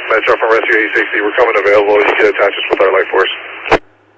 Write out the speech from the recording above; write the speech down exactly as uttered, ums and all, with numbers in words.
Metro from Rescue eight sixty. We're coming available. You can attach us with our light force.